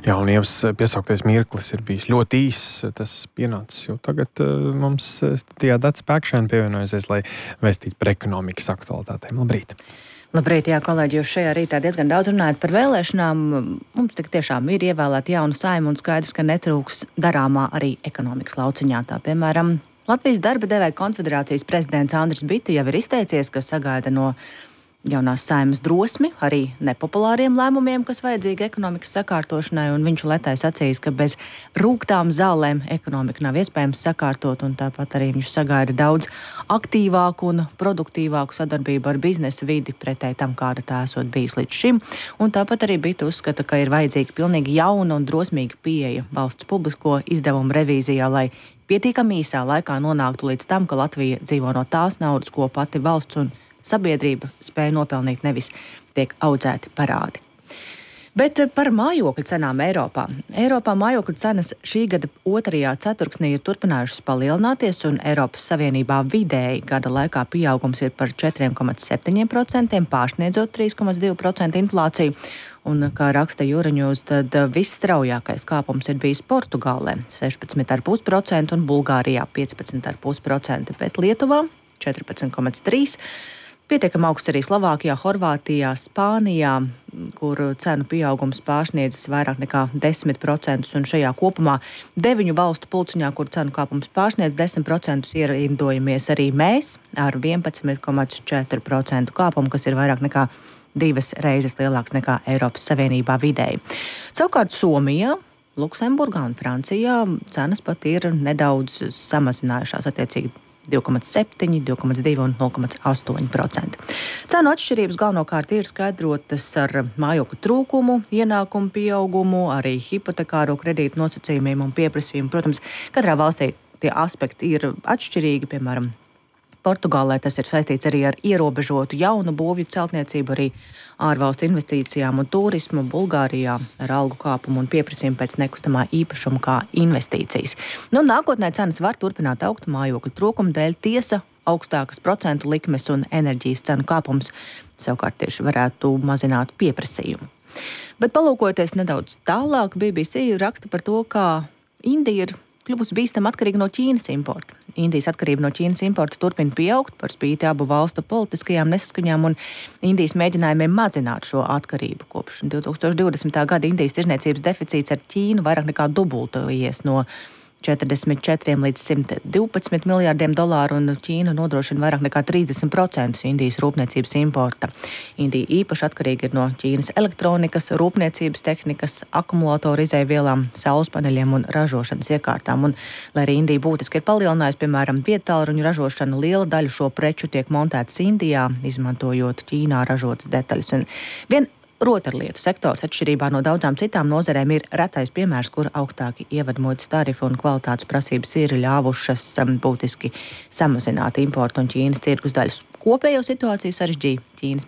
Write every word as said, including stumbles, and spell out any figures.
Jā, un Ievas piesauktais mirklis ir bijis ļoti īss, tas pienācis, jo tagad uh, mums studijā Dats Pēkšēna pievienojusies, lai vēstītu par ekonomikas aktualitātēm. Labrīt! Labrīt, jā, kolēģi, jūs šajā rītā diezgan daudz runājat par vēlēšanām. Mums tik tiešām ir ievēlēta jauna saima un skaidrs, ka netrūks darāmā arī ekonomikas lauciņā. Tā, piemēram, Latvijas darba devēja konfederācijas prezidents Andris Bita jau ir izteicies, ka sagaida no jaunās saimas drosmi arī nepopulāriem lēmumiem, kas vajadzīgi ekonomikas sakārtošanai, un viņš letai sacījis, ka bez rūgtām zālēm ekonomika nav iespējams sakārtot, un tāpat arī viņš sagaida daudz aktīvāku un produktīvāku sadarbību ar biznesa vidi pretēji tam, kāda tā esot bijis līdz šim. Un tāpat arī Bita uzskata, ka ir vajadzīga pilnīgi jauna un drosmīga pieeja valsts publisko izdevumu revīzijā, lai pietiekami īsā laikā nonāktu līdz tam, ka Latvija dzīvo no tās naudas, ko pati valsts un sabiedrība spēja nopelnīt, nevis tiek audzēti parādi. Bet par mājokļu cenām Eiropā. Eiropā mājokļu cenas šī gada otrajā ceturksnī ir turpinājušas palielināties, un Eiropas Savienībā vidēji gada laikā pieaugums ir par četri komats septiņi procenti, pārsniedzot trīs komats divi procenti inflāciju. Un, kā raksta Euronews, tad visstraujākais kāpums ir bijis Portugālē - sešpadsmit komats pieci procenti un Bulgārijā - piecpadsmit komats pieci procenti, bet Lietuvā - četrpadsmit komats trīs procenti. Pietiekami augsts arī Slovākijā, Horvātijā, Spānijā, kur cenu pieaugums pārsniedzis vairāk nekā desmit procentus, un šajā kopumā deviņu valstu pulciņā, kur cenu kāpums pārsniedz desmit procentus, ierindojamies arī mēs ar vienpadsmit komats četri procenti kāpumu, kas ir vairāk nekā divas reizes lielāks nekā Eiropas Savienībā vidēji. Savukārt Somijā, Luksemburgā un Francijā cenas pat ir nedaudz samazinājušās, attiecīgi divi komats septiņi, divi komats divi un nulle komats astoņi procenti. Cenu atšķirības galvenokārt ir skaidrotas ar mājokļu trūkumu, ienākumu pieaugumu, arī hipotekāro kredītu nosacījumiem un pieprasījumu. Protams, katrā valstī tie aspekti ir atšķirīgi, piemēram, Portugālē tas ir saistīts arī ar ierobežotu jaunu būvju celtniecību, arī ārvalstu investīcijām un turismu, Bulgārijā ar algu kāpumu un pieprasījumu pēc nekustamā īpašuma kā investīcijas. Nu, nākotnē cenas var turpināt augt mājokļu trūkuma dēļ, tiesa augstākas procentu likmes un enerģijas cenu kāpums savukārt tieši varētu mazināt pieprasījumu. Bet palūkojoties nedaudz tālāk, B B C raksta par to, kā Indija ir kļuvusi bīstama atkarīga no Ķīnas importa. Indijas atkarība no Ķīnas importa turpina pieaugt par spīti abu valstu politiskajām nesaskaņām un Indijas mēģinājumiem mazināt šo atkarību. Kopš divi tūkstoši divdesmitā gada Indijas tirzniecības deficīts ar Ķīnu vairāk nekā dubultojies no četrdesmit četriem līdz simt divpadsmit miljārdiem dolāru, un Ķīna nodrošina vairāk nekā trīsdesmit procentus Indijas rūpniecības importa. Indija īpaši atkarīga ir no Ķīnas elektronikas, rūpniecības tehnikas, akumulātoru izejvielām, saules paneļiem un ražošanas iekārtām. Un, lai arī Indija būtiski ir palielinājusi, piemēram, vietālruņu ražošanu, liela daļa šo preču tiek montētas Indijā, izmantojot Ķīnā ražotas detaļas. Un vien rotaļlietu sektors, atšķirībā no daudzām citām nozarēm, ir retais piemērs, kur augstāki ievadmuitas tarifi un kvalitātes prasības ir ļāvušas um, būtiski samazināt importu un Ķīnas tirgus daļas. Kopējo situāciju sarežģīja Ķīnas